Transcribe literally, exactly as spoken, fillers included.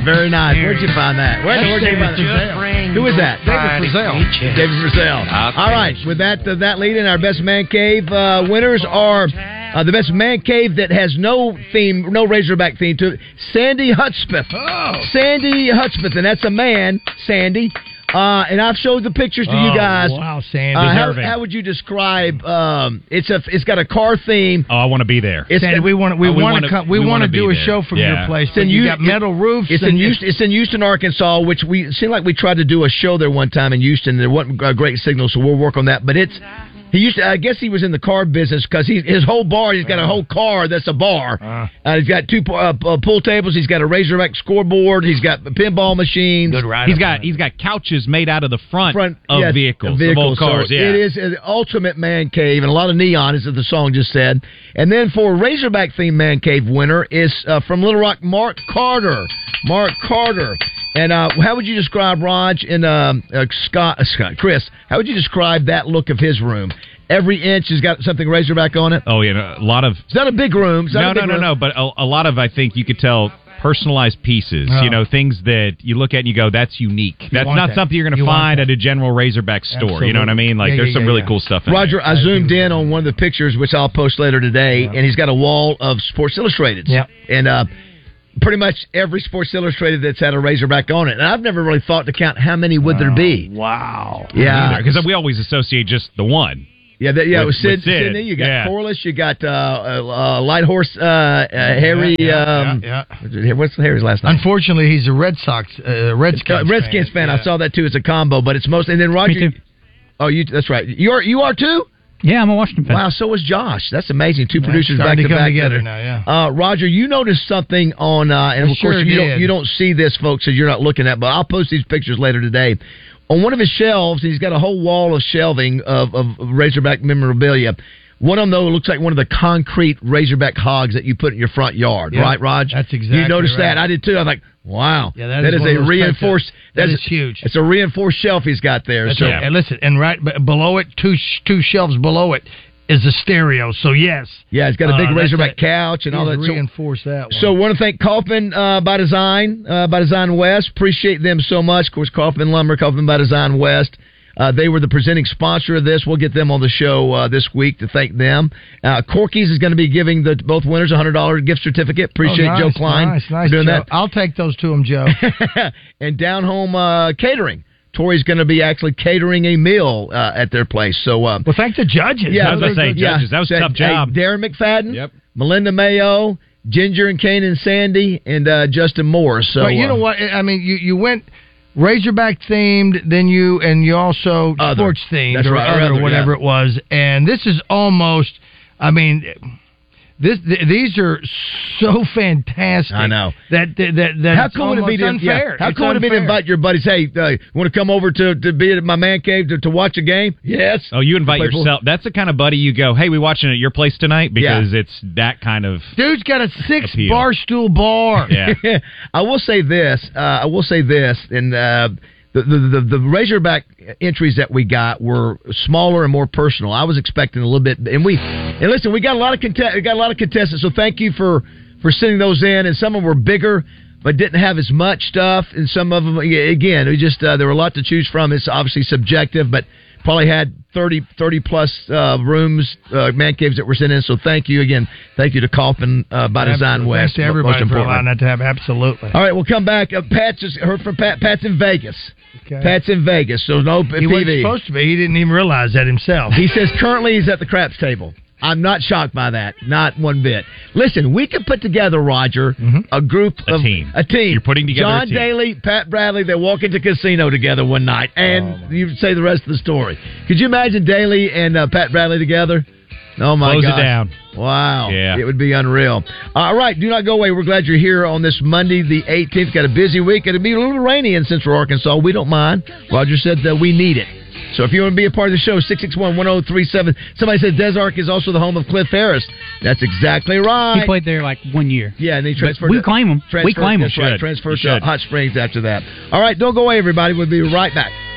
Very nice. Where'd you find that? Where, where'd you find that? Who is that? David Frizzell. David Frizzell. All right. With that, uh, that lead in, our best man cave uh, winners are uh, the best man cave that has no theme, no Razorback theme to it. Sandy Hudspeth. Oh. Sandy Hudspeth, and that's a man, Sandy. Uh, and I've showed the pictures to oh, you guys. Wow, Sandy. Uh, how, how would you describe? Um, it's a. It's got a car theme. Oh, I want to be there. It's Sandy, we want. We oh, want to. We, we want to do a there. show from yeah. your place. It's in you U- got metal roofs. It's in Houston. It's in Houston, Arkansas. Which we it seemed like we tried to do a show there one time in Houston. There wasn't a great signal, so we'll work on that. But it's. He used to, I guess he was in the car business because he his whole bar. He's got a whole car that's a bar. Uh, uh, he's got two uh, uh, pool tables. He's got a Razorback scoreboard. He's got pinball machines. Good ride. He's got he's got couches made out of the front, front of yes, vehicles, vehicles, of old cars. So yeah. It is an ultimate man cave and a lot of neon, as the song just said. And then for Razorback themed man cave winner is uh, from Little Rock, Mark Carter. Mark Carter. And uh, how would you describe Raj and um, uh, Scott, uh, Scott, Chris? How would you describe that look of his room? Every inch has got something Razorback on it. Oh yeah, a lot of. Is that a big room? Is that no, a big no, no, room? no. But a, a lot of, I think you could tell, personalized pieces. Oh. You know, things that you look at and you go, "That's unique." You That's not that. something you're going to find at a general Razorback store. Absolutely. You know what I mean? Like, yeah, there's yeah, some yeah, really yeah. cool stuff in Roger, there. I zoomed in on one of the pictures, which I'll post later today, yeah. and he's got a wall of Sports Illustrated. Yeah, and. uh Pretty much every Sports Illustrated that's had a Razorback on it. And I've never really thought to count how many would wow. there be. Wow. Yeah. Because we always associate just the one. Yeah, that, yeah, with, it was Sid, Sid. Sydney. You got yeah. Corliss. You got uh, uh, Light Horse uh, uh, Harry. Yeah, yeah, um, yeah, yeah. What's Harry's last name? Unfortunately, he's a Red Sox, uh, Redskins, uh, Redskins fan. fan. Yeah. I saw that too. It's a combo, but it's mostly. And then Roger. Me too. Oh, you. That's right. You are. You are too. Yeah, I'm a Washington fan. Wow, so is Josh. That's amazing. Two yeah, producers back to, to back together now. Yeah. Uh, Roger, you noticed something on, uh, and of sure course you did. don't, you don't see this, folks, because you're not looking at. But I'll post these pictures later today. On one of his shelves, he's got a whole wall of shelving of, of Razorback memorabilia. One of them, though, looks like one of the concrete Razorback hogs that you put in your front yard, yep. right, Raj? That's exactly You noticed right. that? I did too. I was like, wow. Yeah, that, that is, is a reinforced. That that is huge. It's a reinforced shelf he's got there. That's so, right. And listen, and right below it, two two shelves below it is a stereo. So yes, yeah, it's got a big uh, Razorback a, couch and all that. Reinforce that one. So, want to thank Kaufman uh, by Design, uh, by Design West. Appreciate them so much. Of course, Kaufman Lumber, Kaufman by Design West. Uh, they were the presenting sponsor of this. We'll get them on the show uh, this week to thank them. Uh, Corky's is going to be giving the both winners a one hundred dollars gift certificate. Appreciate oh, nice, Joe Klein nice, nice, for doing Joe. that. I'll take those to him, Joe. And Down Home uh, Catering. Tori's going to be actually catering a meal uh, at their place. So, uh, well, thank the judges. Yeah, I was going to say, yeah, judges. That was a tough job. Hey, Darren McFadden, yep. Melinda Mayo, Ginger and Kane and Sandy, and uh, Justin Moore. So, but you know uh, what? I mean, you, you went Razorback themed, then you and you also other. sports themed That's or right, other, or other, whatever yeah. it was. And this is almost, I mean, this th- these are so fantastic. I know that that that, that how it's cool would it be to unfair. Yeah, how it's cool would it be to invite your buddies? Hey, uh, want to come over to, to be at my man cave to, to watch a game? Yes. Oh, you invite yourself. Pool. That's the kind of buddy you go, hey, we watching at your place tonight because yeah. it's that kind of. Dude's got a six appeal. barstool bar. Yeah. I will say this. Uh, I will say this, and. Uh, The, the the the Razorback entries that we got were smaller and more personal. I was expecting a little bit, and we and listen, we got a lot of contest, we got a lot of contestants. So thank you for, for sending those in. And some of them were bigger, but didn't have as much stuff. And some of them, again, we just uh, there were a lot to choose from. It's obviously subjective, but probably had thirty, thirty plus uh, rooms, uh, man caves that were sent in. So thank you again. Thank you to Kaufman uh, by Design West. Thanks to everybody for allowing that to happen. Absolutely. All right, we'll come back. Uh, Pat just heard from Pat. Pat's in Vegas. Okay. Pat's in Vegas, so no P V. He wasn't supposed to be. He didn't even realize that himself. He says currently he's at the craps table. I'm not shocked by that, not one bit. Listen, we could put together, Roger, mm-hmm. a group a of team. a team. You're putting together John a team. Daly, Pat Bradley. They walk into casino together one night, and oh, you say the rest of the story. Could you imagine Daly and uh, Pat Bradley together? Oh my God! Close it down. Wow, yeah, it would be unreal. All right, do not go away. We're glad you're here on this Monday, the eighteenth. Got a busy week. It'll be a little rainy in Central Arkansas. We don't mind. Roger said that we need it. So if you want to be a part of the show, six six one, one oh three seven. Somebody said Des Arc is also the home of Cliff Harris. That's exactly right. He played there like one year. Yeah, and he transferred. We to, claim him. We claim him. That's right. Transferred to Hot Springs after that. All right, don't go away, everybody. We'll be right back.